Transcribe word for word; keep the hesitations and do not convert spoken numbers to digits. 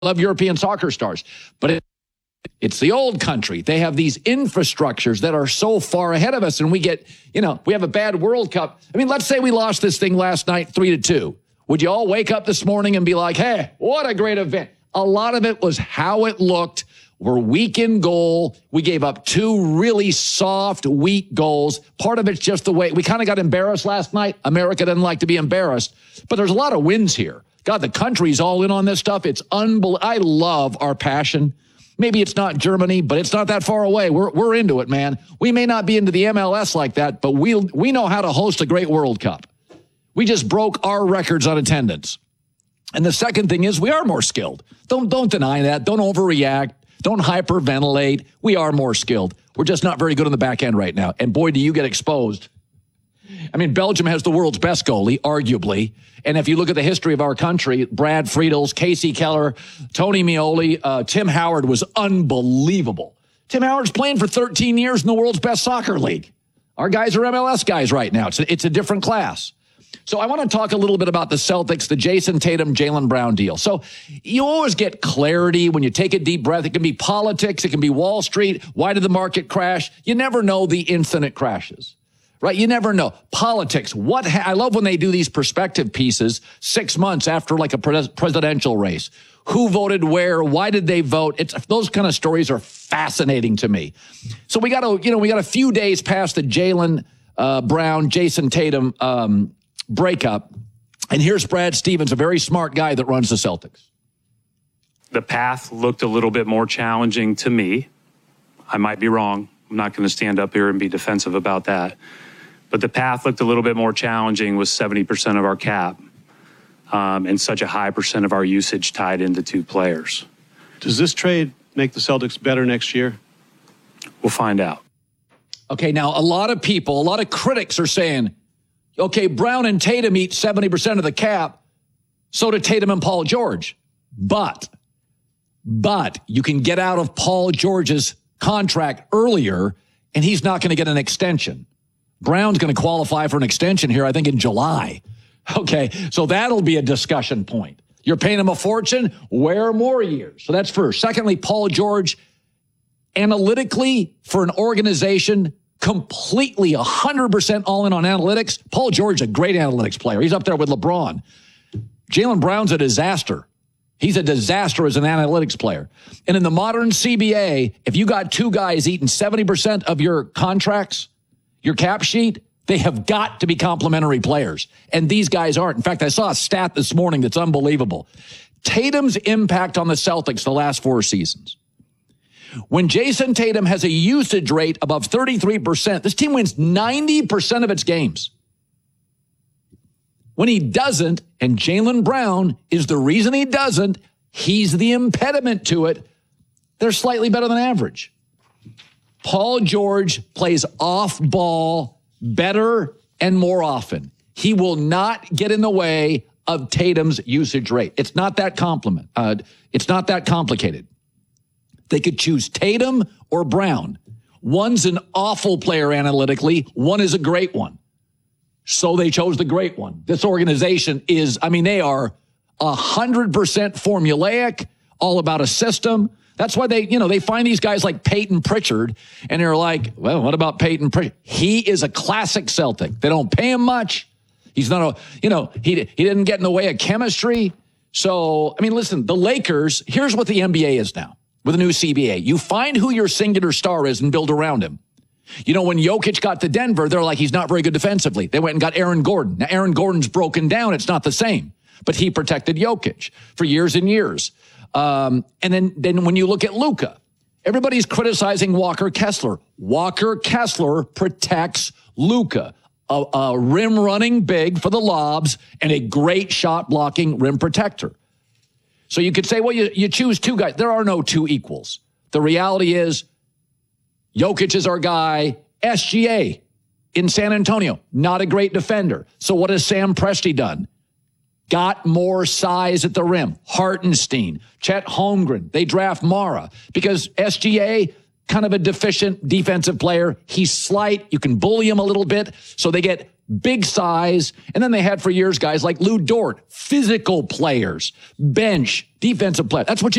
love European soccer stars, but it, it's the old country. They have these infrastructures that are so far ahead of us, and we get, you know, we have a bad World Cup. I mean, let's say we lost this thing last night three to two. Would you all wake up this morning and be like, hey, what a great event? A lot of it was how it looked. We're weak in goal. We gave up two really soft, weak goals. Part of it's just the way we kind of got embarrassed last night. America doesn't like to be embarrassed, but there's a lot of wins here. God, the country's all in on this stuff. It's unbelievable. I love our passion. Maybe it's not Germany, but it's not that far away. We're we're into it, man. We may not be into the M L S like that, but we we know how to host a great World Cup. We just broke our records on attendance. And the second thing is we are more skilled. Don't don't deny that. Don't overreact. Don't hyperventilate. We are more skilled. We're just not very good on the back end right now. And boy, do you get exposed. I mean, Belgium has the world's best goalie, arguably. And if you look at the history of our country, Brad Friedels, Casey Keller, Tony Meoli, uh, Tim Howard was unbelievable. Tim Howard's playing for thirteen years in the world's best soccer league. Our guys are M L S guys right now. It's a, it's a different class. So I want to talk a little bit about the Celtics, the Jason Tatum, Jaylen Brown deal. So you always get clarity when you take a deep breath. It can be politics. It can be Wall Street. Why did the market crash? You never know the instant it crashes, right? You never know. Politics. What ha- I love when they do these perspective pieces six months after like a pres- presidential race. Who voted where? Why did they vote? It's those kind of stories are fascinating to me. So we got to, you know, we got a few days past the Jaylen uh, Brown, Jason Tatum um breakup. And here's Brad Stevens, a very smart guy that runs the Celtics. The path looked a little bit more challenging to me. I might be wrong. I'm not going to stand up here and be defensive about that. But the path looked a little bit more challenging with seventy percent of our cap um, and such a high percent of our usage tied into two players. Does this trade make the Celtics better next year? We'll find out. Okay, now a lot of people, a lot of critics are saying, okay, Brown and Tatum eat seventy percent of the cap. So do Tatum and Paul George. But, but you can get out of Paul George's contract earlier, and he's not going to get an extension. Brown's going to qualify for an extension here, I think, in July. Okay, so that'll be a discussion point. You're paying him a fortune, wear more years. So that's first. Secondly, Paul George, analytically, for an organization completely one hundred percent all in on analytics. Paul George is a great analytics player. He's up there with LeBron. Jaylen Brown's a disaster. He's a disaster as an analytics player. And in the modern C B A, if you got two guys eating seventy percent of your contracts, your cap sheet, they have got to be complementary players. And these guys aren't. In fact, I saw a stat this morning that's unbelievable. Tatum's impact on the Celtics the last four seasons. When Jason Tatum has a usage rate above thirty-three percent, this team wins ninety percent of its games. When he doesn't, and Jaylen Brown is the reason he doesn't, he's the impediment to it, they're slightly better than average. Paul George plays off ball better and more often. He will not get in the way of Tatum's usage rate. It's not that compliment. Uh, it's not that complicated. They could choose Tatum or Brown. One's an awful player analytically. One is a great one. So they chose the great one. This organization is, I mean, they are one hundred percent formulaic, all about a system. That's why they, you know, they find these guys like Peyton Pritchard, and they're like, well, what about Peyton Pritchard? He is a classic Celtic. They don't pay him much. He's not a, you know, he, he didn't get in the way of chemistry. So, I mean, listen, the Lakers, here's what the N B A is now. With a new C B A, you find who your singular star is and build around him. You know, when Jokic got to Denver, they're like, he's not very good defensively. They went and got Aaron Gordon. Now, Aaron Gordon's broken down. It's not the same, but he protected Jokic for years and years. Um, and then, then when you look at Luka, everybody's criticizing Walker Kessler. Walker Kessler protects Luka, a, a rim running big for the lobs and a great shot blocking rim protector. So you could say, well, you, you choose two guys. There are no two equals. The reality is Jokic is our guy. S G A in San Antonio, not a great defender. So what has Sam Presti done? Got more size at the rim. Hartenstein, Chet Holmgren. They draft Mara because S G A, kind of a deficient defensive player. He's slight. You can bully him a little bit. So they get big size. And then they had for years guys like Lou Dort, physical players, bench, defensive players. That's what you